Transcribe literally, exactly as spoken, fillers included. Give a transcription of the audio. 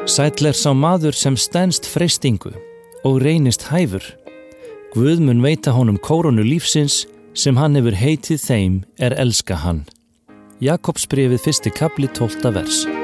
Sæll er sá maður sem stenst freistingu og reynist hæfur. Guð mun veita honum kórónu lífsins sem hann hefur heitið þeim er elska hann. Jakobsbréfið fyrsti kafli tólfta vers.